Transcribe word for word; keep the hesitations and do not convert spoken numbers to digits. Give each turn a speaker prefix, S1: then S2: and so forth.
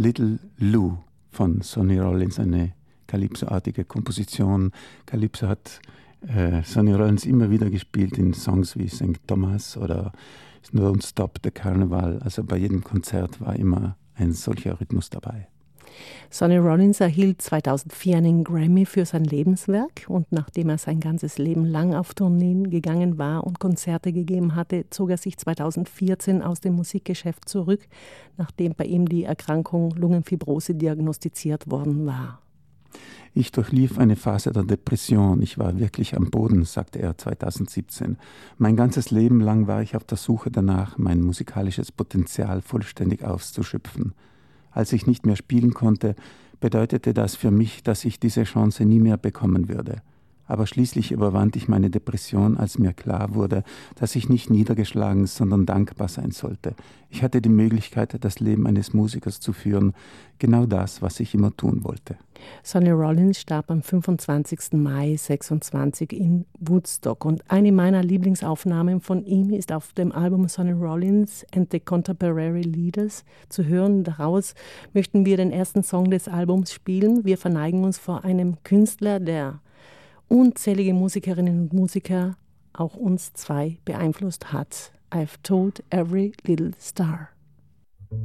S1: Little Lou von Sonny Rollins, eine Calypso-artige Komposition. Calypso hat äh, Sonny Rollins immer wieder gespielt in Songs wie Sankt Thomas oder Don't Stop the Carnival. Also bei jedem Konzert war immer ein solcher Rhythmus dabei.
S2: Sonny Rollins erhielt zweitausendvier einen Grammy für sein Lebenswerk und nachdem er sein ganzes Leben lang auf Tourneen gegangen war und Konzerte gegeben hatte, zog er sich zweitausendvierzehn aus dem Musikgeschäft zurück, nachdem bei ihm die Erkrankung Lungenfibrose diagnostiziert worden war.
S1: Ich durchlief eine Phase der Depression. Ich war wirklich am Boden, sagte er zweitausendsiebzehn. Mein ganzes Leben lang war ich auf der Suche danach, mein musikalisches Potenzial vollständig auszuschöpfen. Als ich nicht mehr spielen konnte, bedeutete das für mich, dass ich diese Chance nie mehr bekommen würde. Aber schließlich überwand ich meine Depression, als mir klar wurde, dass ich nicht niedergeschlagen, sondern dankbar sein sollte. Ich hatte die Möglichkeit, das Leben eines Musikers zu führen, genau das, was ich immer tun wollte.
S2: Sonny Rollins starb am fünfundzwanzigsten Mai sechsundzwanzig in Woodstock und eine meiner Lieblingsaufnahmen von ihm ist auf dem Album Sonny Rollins and the Contemporary Leaders zu hören. Daraus möchten wir den ersten Song des Albums spielen. Wir verneigen uns vor einem Künstler, der unzählige Musikerinnen und Musiker, auch uns zwei, beeinflusst hat. I've told every little star.